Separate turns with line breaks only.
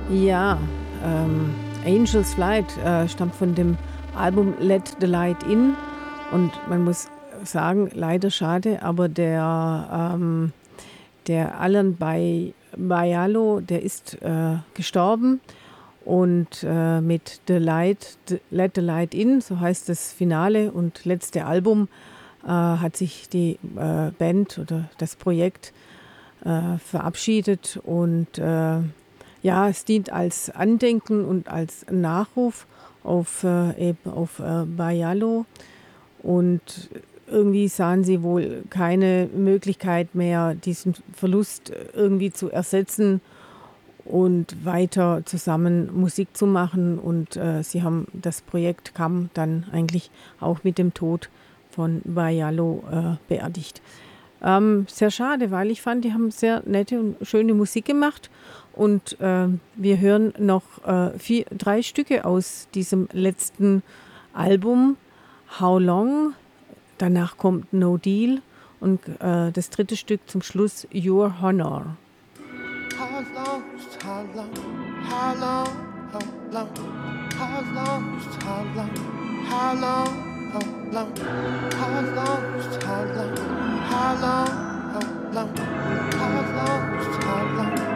Ja, Angels Flight stammt von dem Album Let the Light In und man muss sagen, leider schade, aber der Alan Baialo, der ist gestorben und mit Let the Light In, so heißt das Finale und letzte Album, hat sich die Band oder das Projekt verabschiedet und ja, es dient als Andenken und als Nachruf auf Baialo und irgendwie sahen sie wohl keine Möglichkeit mehr, diesen Verlust irgendwie zu ersetzen und weiter zusammen Musik zu machen. Und das Projekt kam dann eigentlich auch mit dem Tod von Baialo beerdigt. Sehr schade, weil ich fand, die haben sehr nette und schöne Musik gemacht. Und wir hören noch 3 Stücke aus diesem letzten Album. How Long, danach kommt No Deal und das dritte Stück zum Schluss Your Honor.
How long, how long, how long, how long, how long, how long, how long, how long, how long, how long, how long, how long, how long, how long.